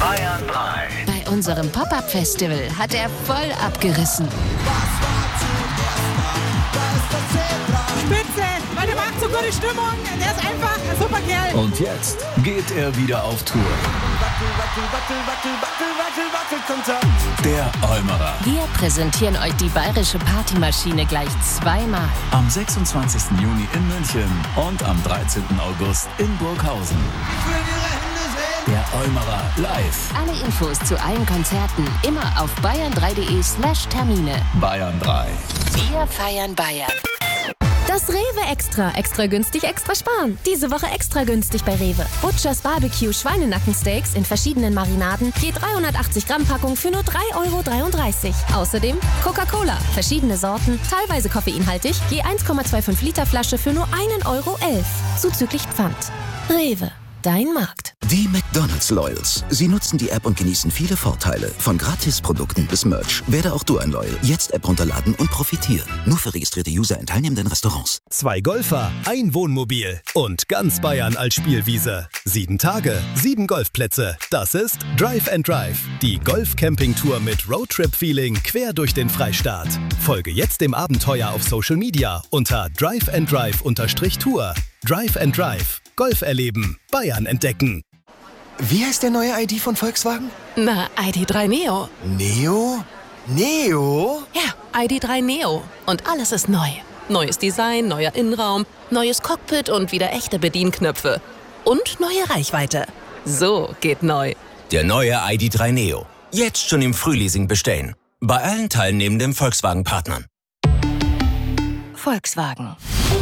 Bayern 3. Bei unserem Pop-Up-Festival hat er voll abgerissen. Spitze! Leute, macht so gute Stimmung. Der ist einfach ein super Kerl. Und jetzt geht er wieder auf Tour. Der Eumerer. Wir präsentieren euch die bayerische Partymaschine gleich zweimal. Am 26. Juni in München und am 13. August in Burghausen. Der Eumerer live. Alle Infos zu allen Konzerten immer auf bayern3.de/Termine. Bayern 3. Wir feiern Bayern. Das Rewe Extra. Extra günstig, extra sparen. Diese Woche extra günstig bei Rewe. Butchers Barbecue Schweinenackensteaks in verschiedenen Marinaden. Je 380 Gramm Packung für nur 3,33 €. Außerdem Coca-Cola. Verschiedene Sorten, teilweise koffeinhaltig. Je 1,25 Liter Flasche für nur 1,11 €. Zuzüglich Pfand. Rewe. Dein Markt. Die McDonald's Loyals. Sie nutzen die App und genießen viele Vorteile. Von Gratisprodukten bis Merch. Werde auch du ein Loyal. Jetzt App runterladen und profitieren. Nur für registrierte User in teilnehmenden Restaurants. 2 Golfer, ein Wohnmobil und ganz Bayern als Spielwiese. 7 Tage, 7 Golfplätze. Das ist Drive & Drive. Die Golf-Camping-Tour mit Roadtrip-Feeling quer durch den Freistaat. Folge jetzt dem Abenteuer auf Social Media unter drive&drive_Tour. Drive & Drive. Golf erleben. Bayern entdecken. Wie heißt der neue ID von Volkswagen? Na, ID.3 Neo. Neo? Neo? Ja, ID.3 Neo. Und alles ist neu. Neues Design, neuer Innenraum, neues Cockpit und wieder echte Bedienknöpfe. Und neue Reichweite. So geht neu. Der neue ID.3 Neo. Jetzt schon im Frühleasing bestellen. Bei allen teilnehmenden Volkswagen-Partnern. Volkswagen.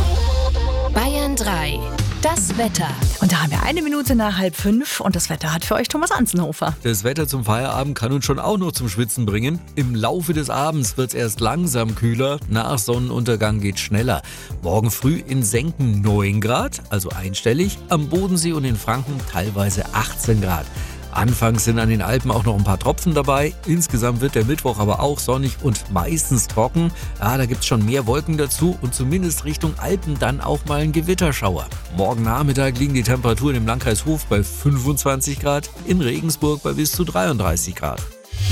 Bayern 3. Das Wetter. Und da haben wir 1 Minute nach 4:30 und das Wetter hat für euch Thomas Anzenhofer. Das Wetter zum Feierabend kann uns schon auch noch zum Schwitzen bringen. Im Laufe des Abends wird es erst langsam kühler, nach Sonnenuntergang geht schneller. Morgen früh in Senken 9 Grad, also einstellig, am Bodensee und in Franken teilweise 18 Grad. Anfangs sind an den Alpen auch noch ein paar Tropfen dabei. Insgesamt wird der Mittwoch aber auch sonnig und meistens trocken. Ja, da gibt es schon mehr Wolken dazu und zumindest Richtung Alpen dann auch mal ein Gewitterschauer. Morgen Nachmittag liegen die Temperaturen im Landkreis Hof bei 25 Grad, in Regensburg bei bis zu 33 Grad.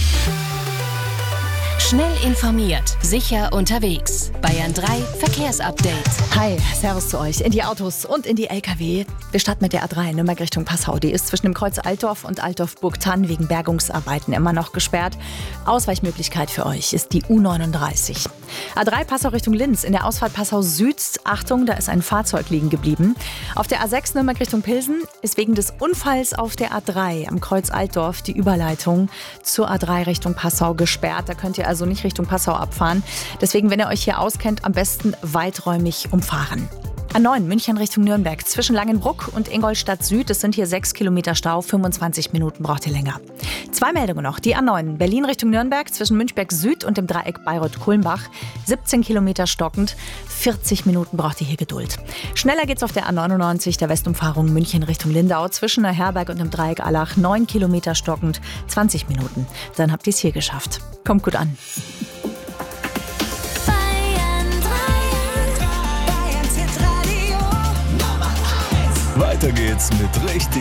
Schnell informiert, sicher unterwegs. Bayern 3 Verkehrsupdate. Hi, Servus zu euch. In die Autos und in die LKW. Wir starten mit der A3 Nürnberg Richtung Passau. Die ist zwischen dem Kreuz Altdorf und Altdorf-Burgthann wegen Bergungsarbeiten immer noch gesperrt. Ausweichmöglichkeit für euch ist die U39. A3 Passau Richtung Linz. In der Ausfahrt Passau Süd, Achtung, da ist ein Fahrzeug liegen geblieben. Auf der A6 Nürnberg Richtung Pilsen ist wegen des Unfalls auf der A3 am Kreuz Altdorf die Überleitung zur A3 Richtung Passau gesperrt. Da könnt ihr also nicht Richtung Passau abfahren. Deswegen, wenn ihr euch hier auskennt, am besten weiträumig umfahren. A9 München Richtung Nürnberg zwischen Langenbruck und Ingolstadt Süd. Es sind hier 6 Kilometer Stau, 25 Minuten braucht ihr länger. 2 Meldungen noch. Die A9 Berlin Richtung Nürnberg zwischen Münchberg Süd und dem Dreieck Bayreuth-Kulmbach. 17 Kilometer stockend, 40 Minuten braucht ihr hier Geduld. Schneller geht's auf der A99 der Westumfahrung München Richtung Lindau zwischen Neuherberg und dem Dreieck Allach. 9 Kilometer stockend, 20 Minuten. Dann habt ihr es hier geschafft. Kommt gut an. Weiter geht's mit richtig